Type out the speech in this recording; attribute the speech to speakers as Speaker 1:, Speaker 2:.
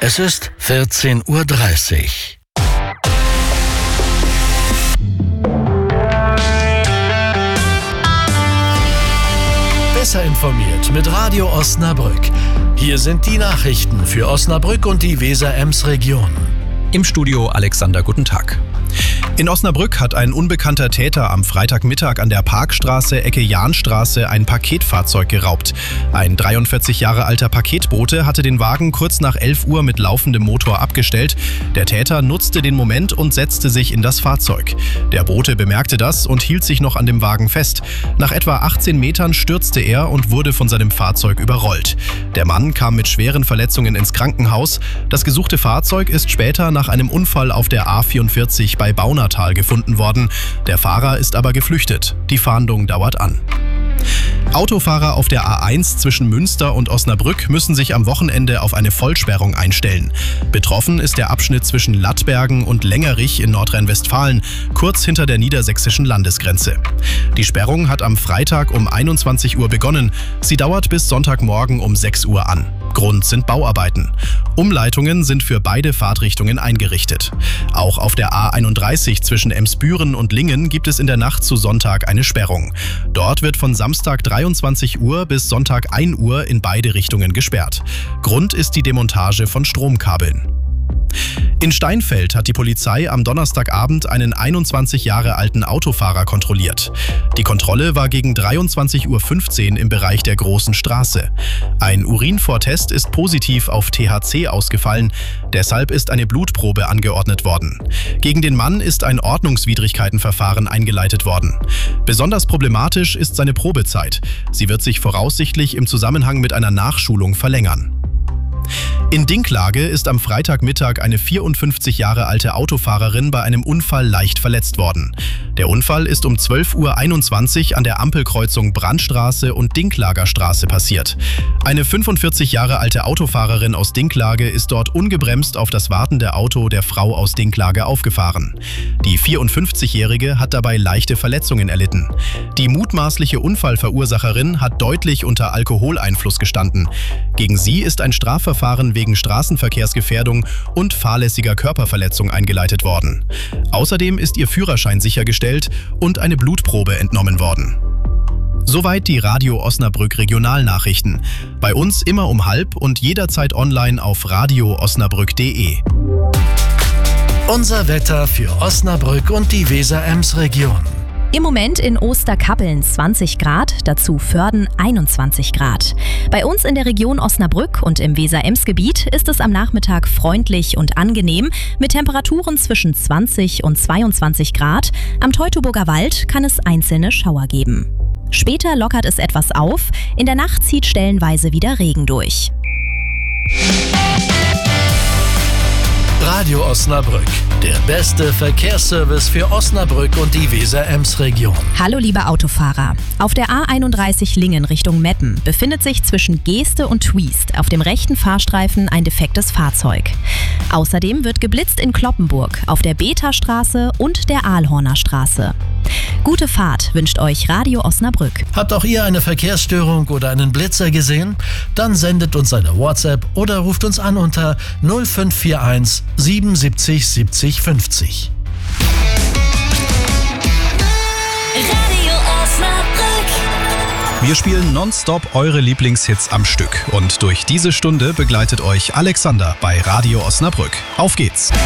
Speaker 1: Es ist 14:30 Uhr. Besser informiert mit Radio Osnabrück. Hier sind die Nachrichten für Osnabrück und die Weser-Ems-Region.
Speaker 2: Im Studio Alexander, guten Tag. In Osnabrück hat ein unbekannter Täter am Freitagmittag an der Parkstraße Ecke Jahnstraße ein Paketfahrzeug geraubt. Ein 43 Jahre alter Paketbote hatte den Wagen kurz nach 11 Uhr mit laufendem Motor abgestellt. Der Täter nutzte den Moment und setzte sich in das Fahrzeug. Der Bote bemerkte das und hielt sich noch an dem Wagen fest. Nach etwa 18 Metern stürzte er und wurde von seinem Fahrzeug überrollt. Der Mann kam mit schweren Verletzungen ins Krankenhaus. Das gesuchte Fahrzeug ist später nach einem Unfall auf der A44 bei Baunatal gefunden worden. Der Fahrer ist aber geflüchtet. Die Fahndung dauert an. Autofahrer auf der A1 zwischen Münster und Osnabrück müssen sich am Wochenende auf eine Vollsperrung einstellen. Betroffen ist der Abschnitt zwischen Lattbergen und Längerich in Nordrhein-Westfalen, kurz hinter der niedersächsischen Landesgrenze. Die Sperrung hat am Freitag um 21 Uhr begonnen. Sie dauert bis Sonntagmorgen um 6 Uhr an. Grund sind Bauarbeiten. Umleitungen sind für beide Fahrtrichtungen eingerichtet. Auch auf der A31 zwischen Emsbüren und Lingen gibt es in der Nacht zu Sonntag eine Sperrung. Dort wird von Samstag 23 Uhr bis Sonntag 1 Uhr in beide Richtungen gesperrt. Grund ist die Demontage von Stromkabeln. In Steinfeld hat die Polizei am Donnerstagabend einen 21 Jahre alten Autofahrer kontrolliert. Die Kontrolle war gegen 23:15 Uhr im Bereich der Großen Straße. Ein Urinvortest ist positiv auf THC ausgefallen, deshalb ist eine Blutprobe angeordnet worden. Gegen den Mann ist ein Ordnungswidrigkeitenverfahren eingeleitet worden. Besonders problematisch ist seine Probezeit. Sie wird sich voraussichtlich im Zusammenhang mit einer Nachschulung verlängern. In Dinklage ist am Freitagmittag eine 54 Jahre alte Autofahrerin bei einem Unfall leicht verletzt worden. Der Unfall ist um 12:21 Uhr an der Ampelkreuzung Brandstraße und Dinklager Straße passiert. Eine 45 Jahre alte Autofahrerin aus Dinklage ist dort ungebremst auf das wartende Auto der Frau aus Dinklage aufgefahren. Die 54-Jährige hat dabei leichte Verletzungen erlitten. Die mutmaßliche Unfallverursacherin hat deutlich unter Alkoholeinfluss gestanden. Gegen sie ist ein Strafverfahren wegen Straßenverkehrsgefährdung und fahrlässiger Körperverletzung eingeleitet worden. Außerdem ist ihr Führerschein sichergestellt und eine Blutprobe entnommen worden. Soweit die Radio Osnabrück Regionalnachrichten. Bei uns immer um 12:30 und jederzeit online auf radioosnabrück.de.
Speaker 1: Unser Wetter für Osnabrück und die Weser-Ems-Region.
Speaker 3: Im Moment in Osterkappeln 20 Grad, dazu Vörden 21 Grad. Bei uns in der Region Osnabrück und im Weser-Ems-Gebiet ist es am Nachmittag freundlich und angenehm mit Temperaturen zwischen 20 und 22 Grad. Am Teutoburger Wald kann es einzelne Schauer geben. Später lockert es etwas auf, in der Nacht zieht stellenweise wieder Regen durch.
Speaker 1: Radio Osnabrück, der beste Verkehrsservice für Osnabrück und die Weser-Ems-Region.
Speaker 3: Hallo liebe Autofahrer. Auf der A31 Lingen Richtung Meppen befindet sich zwischen Geeste und Twiest auf dem rechten Fahrstreifen ein defektes Fahrzeug. Außerdem wird geblitzt in Cloppenburg auf der Beta-Straße und der Aalhorner Straße. Gute Fahrt wünscht euch Radio Osnabrück.
Speaker 1: Habt auch ihr eine Verkehrsstörung oder einen Blitzer gesehen? Dann sendet uns eine WhatsApp oder ruft uns an unter 0541 77 70 50.
Speaker 4: Radio Osnabrück.
Speaker 2: Wir spielen nonstop eure Lieblingshits am Stück und durch diese Stunde begleitet euch Alexander bei Radio Osnabrück. Auf geht's!